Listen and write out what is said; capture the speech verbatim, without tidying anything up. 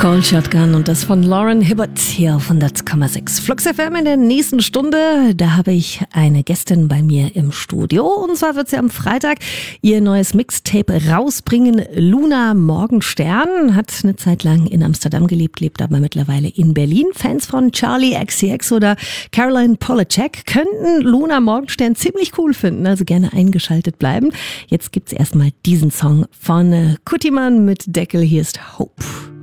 Gold Shotgun und das von Lauren Hibbert hier auf hundert Komma sechs. Flux F M in der nächsten Stunde. Da habe ich eine Gästin bei mir im Studio. Und zwar wird sie am Freitag ihr neues Mixtape rausbringen. Luna Morgenstern hat eine Zeit lang in Amsterdam gelebt, lebt aber mittlerweile in Berlin. Fans von Charlie X C X oder Caroline Polachek könnten Luna Morgenstern ziemlich cool finden, also gerne eingeschaltet bleiben. Jetzt gibt's erstmal diesen Song von Kutiman mit Deckel. Hier ist Hope.